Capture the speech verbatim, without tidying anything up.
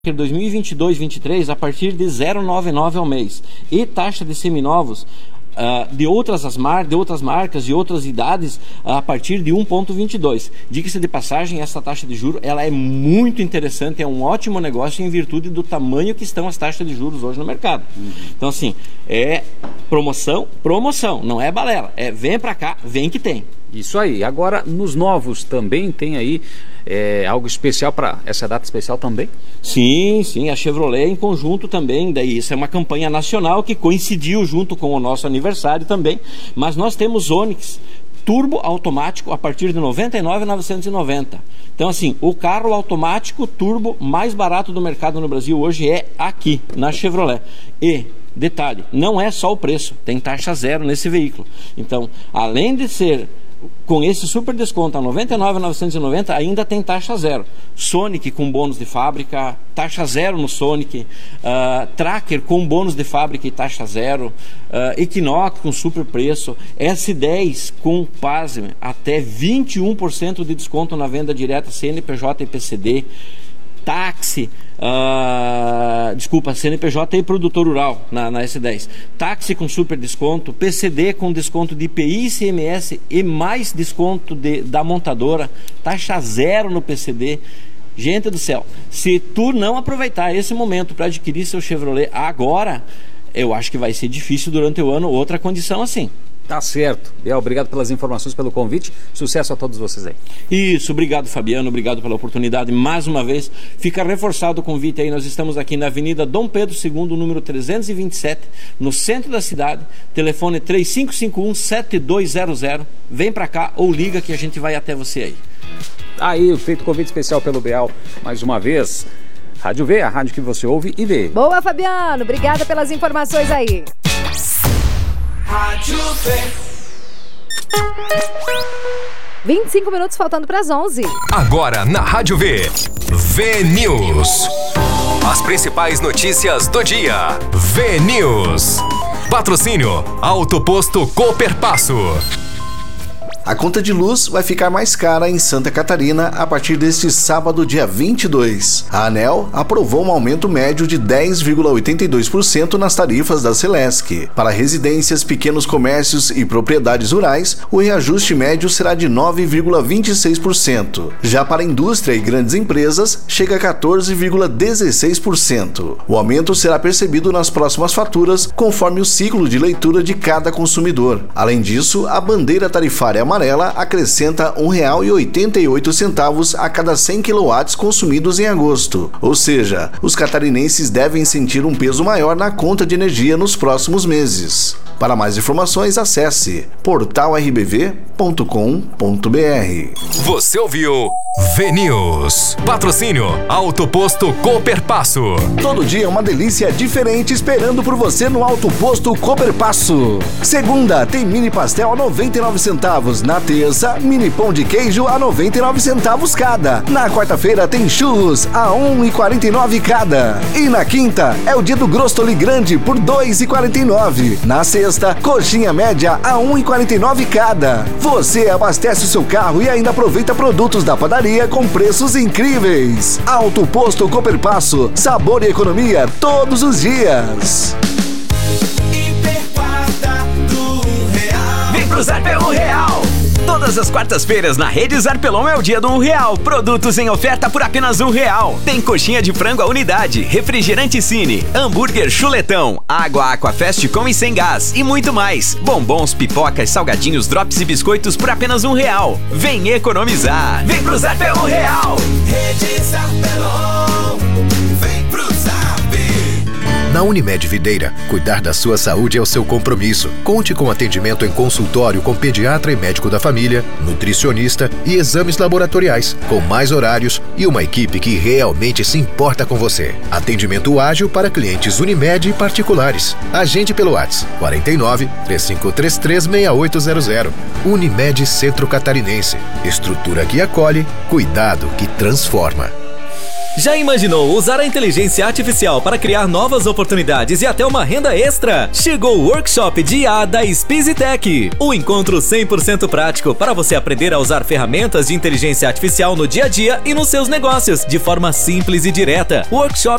dois mil e vinte e dois, vinte e três a partir de zero vírgula noventa e nove ao mês, e taxa de seminovos uh, de, outras as mar de outras marcas e outras idades uh, a partir de um vírgula vinte e dois. Diga-se de passagem, essa taxa de juros ela é muito interessante, é um ótimo negócio em virtude do tamanho que estão as taxas de juros hoje no mercado. Uhum. Então assim, é promoção, promoção, não é balela, é vem pra cá, vem que tem. Isso aí. Agora, nos novos também tem aí é, algo especial para essa data especial também? Sim, sim. A Chevrolet em conjunto também. Daí isso é uma campanha nacional que coincidiu junto com o nosso aniversário também. Mas nós temos Onix turbo automático a partir de noventa e nove mil novecentos e noventa. Então assim, o carro automático turbo mais barato do mercado no Brasil hoje é aqui, na Chevrolet. E detalhe, não é só o preço, tem taxa zero nesse veículo. Então, além de ser com esse super desconto a noventa e nove mil novecentos e noventa, ainda tem taxa zero. Sonic com bônus de fábrica, taxa zero no Sonic, uh, Tracker com bônus de fábrica e taxa zero, uh, Equinox com super preço, S dez com, pasme, até vinte e um por cento de desconto na venda direta C N P J e P C D, táxi, uh, desculpa, C N P J e produtor rural na, na S dez, táxi com super desconto, P C D com desconto de I P I, I C M S e mais desconto de, da montadora, taxa zero no P C D. Gente do céu, se tu não aproveitar esse momento para adquirir seu Chevrolet agora, eu acho que vai ser difícil durante o ano outra condição assim. Tá certo. Biel, obrigado pelas informações, pelo convite. Sucesso a todos vocês aí. Isso, obrigado Fabiano, obrigado pela oportunidade. Mais uma vez, fica reforçado o convite aí. Nós estamos aqui na Avenida Dom Pedro segundo, número trezentos e vinte e sete, no centro da cidade. Telefone três cinco cinco um, sete dois zero zero. Vem pra cá ou liga que a gente vai até você aí. Aí, feito convite especial pelo Biel, mais uma vez. Rádio V, a rádio que você ouve e vê. Boa, Fabiano. Obrigada pelas informações aí. Rádio V. vinte e cinco minutos faltando para as onze. Agora na Rádio V. V News. As principais notícias do dia. V News. Patrocínio Auto Posto Cooperpasso. A conta de luz vai ficar mais cara em Santa Catarina a partir deste sábado, dia vinte e dois. A ANEEL aprovou um aumento médio de dez vírgula oitenta e dois por cento nas tarifas da Celesc. Para residências, pequenos comércios e propriedades rurais, o reajuste médio será de nove vírgula vinte e seis por cento. Já para a indústria e grandes empresas, chega a quatorze vírgula dezesseis por cento. O aumento será percebido nas próximas faturas, conforme o ciclo de leitura de cada consumidor. Além disso, a bandeira tarifária amarela acrescenta um real e oitenta e oito centavos a cada cem quilowatts consumidos em agosto. Ou seja, os catarinenses devem sentir um peso maior na conta de energia nos próximos meses. Para mais informações, acesse portal r b v ponto com ponto b r. Você ouviu V News. Patrocínio Auto Posto Cooperpasso. Todo dia uma delícia diferente esperando por você no Auto Posto Cooperpasso. Segunda, tem mini pastel a noventa e nove centavos. Na terça, mini pão de queijo a noventa e nove centavos cada. Na quarta-feira tem churros a um real e quarenta e nove cada. E na quinta é o dia do Grostoli grande por dois reais e quarenta e nove. Na sexta, coxinha média a um real e quarenta e nove cada. Você abastece o seu carro e ainda aproveita produtos da padaria com preços incríveis. Auto Posto Cooperpasso, sabor e economia todos os dias. Vem pro Zarpelão Real! Todas as quartas-feiras na Rede Zarpelão é o dia do um real. Produtos em oferta por apenas um real. Tem coxinha de frango à unidade, refrigerante Cine, hambúrguer chuletão, água Aquafest com e sem gás e muito mais. Bombons, pipocas, salgadinhos, drops e biscoitos por apenas um real. Vem economizar. Vem pro Zarpelão Real. Rede Zarpelão. Vem pro Zap. Na Unimed Videira, cuidar da sua saúde é o seu compromisso. Conte com atendimento em consultório com pediatra e médico da família, nutricionista e exames laboratoriais, com mais horários e uma equipe que realmente se importa com você. Atendimento ágil para clientes Unimed e particulares. Agende pelo WhatsApp quarenta e nove, três cinco três três, seis oito zero zero. Unimed Centro Catarinense. Estrutura que acolhe, cuidado que transforma. Já imaginou usar a inteligência artificial para criar novas oportunidades e até uma renda extra? Chegou o workshop de I A da Spizitech, um encontro cem por cento prático para você aprender a usar ferramentas de inteligência artificial no dia a dia e nos seus negócios, de forma simples e direta. O workshop